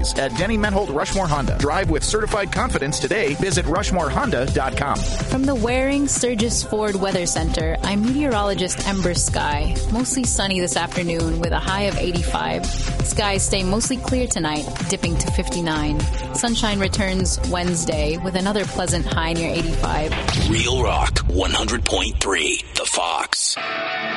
warranties at Denny Menhold Rushmore Honda. Drive with certified confidence today. Visit RushmoreHonda.com. From the Waring Sturgis Ford Weather Center, I'm meteorologist Ember Sky. Mostly sunny this afternoon with a high of 85. Skies stay mostly clear tonight, dipping to 59. Sunshine returns Wednesday with another pleasant high near 85. Real Rock 100.3, The Fox.